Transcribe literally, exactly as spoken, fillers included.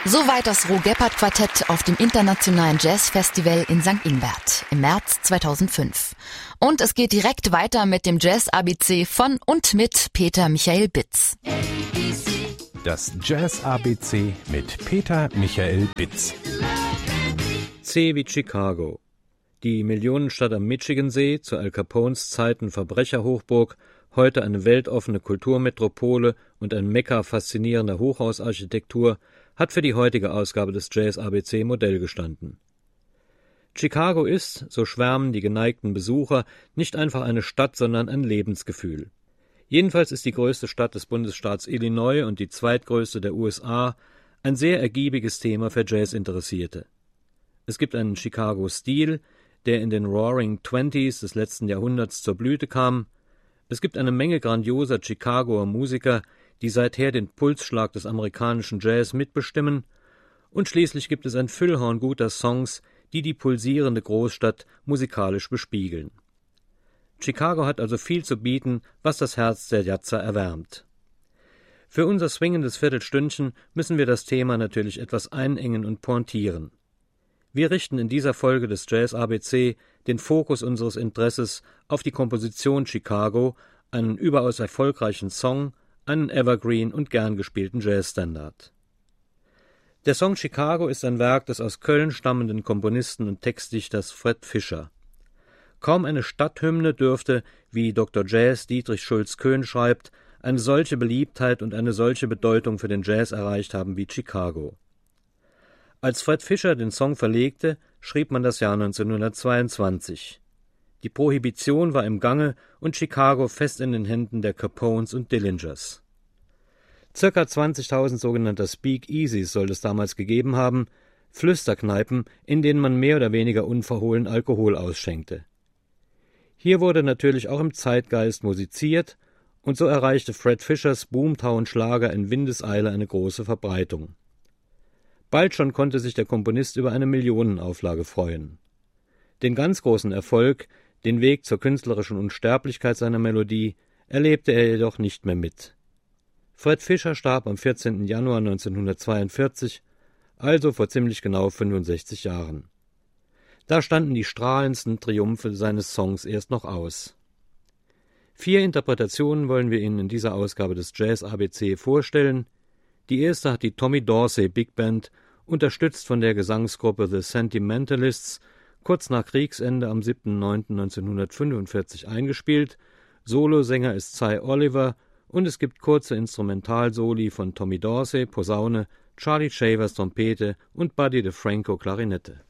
Soweit das Roh-Gebhardt-Quartett auf dem Internationalen Jazzfestival in Sankt Ingbert im März zweitausendfünf. Und es geht direkt weiter mit dem Jazz-A B C von und mit Peter Michael Bitz. Das Jazz-A B C mit Peter Michael Bitz. C wie Chicago. Die Millionenstadt am Michigansee, zu Al Capones Zeiten Verbrecherhochburg, heute eine weltoffene Kulturmetropole und ein Mekka faszinierender Hochhausarchitektur, hat für die heutige Ausgabe des Jazz-A B C Modell gestanden. Chicago ist, so schwärmen die geneigten Besucher, nicht einfach eine Stadt, sondern ein Lebensgefühl. Jedenfalls ist die größte Stadt des Bundesstaats Illinois und die zweitgrößte der U S A ein sehr ergiebiges Thema für Jazzinteressierte. Es gibt einen Chicago-Stil, der in den Roaring Twenties des letzten Jahrhunderts zur Blüte kam. Es gibt eine Menge grandioser Chicagoer Musiker, die seither den Pulsschlag des amerikanischen Jazz mitbestimmen, und schließlich gibt es ein Füllhorn guter Songs, die die pulsierende Großstadt musikalisch bespiegeln. Chicago hat also viel zu bieten, was das Herz der Jazzer erwärmt. Für unser swingendes Viertelstündchen müssen wir das Thema natürlich etwas einengen und pointieren. Wir richten in dieser Folge des Jazz-A B C den Fokus unseres Interesses auf die Komposition Chicago, einen überaus erfolgreichen Song, einen Evergreen und gern gespielten Jazzstandard. Der Song Chicago ist ein Werk des aus Köln stammenden Komponisten und Textdichters Fred Fischer. Kaum eine Stadthymne dürfte, wie Doktor Jazz Dietrich Schulz-Köhn schreibt, eine solche Beliebtheit und eine solche Bedeutung für den Jazz erreicht haben wie Chicago. Als Fred Fischer den Song verlegte, schrieb man das Jahr neunzehnhundertzweiundzwanzig. Die Prohibition war im Gange und Chicago fest in den Händen der Capones und Dillingers. Circa zwanzigtausend sogenannter Speakeasies soll es damals gegeben haben, Flüsterkneipen, in denen man mehr oder weniger unverhohlen Alkohol ausschenkte. Hier wurde natürlich auch im Zeitgeist musiziert, und so erreichte Fred Fischers Boomtown-Schlager in Windeseile eine große Verbreitung. Bald schon konnte sich der Komponist über eine Millionenauflage freuen. Den ganz großen Erfolg, den Weg zur künstlerischen Unsterblichkeit seiner Melodie, erlebte er jedoch nicht mehr mit. Fred Fischer starb am vierzehnten Januar neunzehnhundertzweiundvierzig, also vor ziemlich genau fünfundsechzig Jahren. Da standen die strahlendsten Triumphe seines Songs erst noch aus. Vier Interpretationen wollen wir Ihnen in dieser Ausgabe des Jazz-A B C vorstellen. Die erste hat die Tommy Dorsey Big Band, unterstützt von der Gesangsgruppe The Sentimentalists, kurz nach Kriegsende am siebten neunten neunzehnhundertfünfundvierzig eingespielt. Solosänger ist Cy Oliver und es gibt kurze Instrumentalsoli von Tommy Dorsey, Posaune, Charlie Shavers Trompete und Buddy DeFranco Klarinette.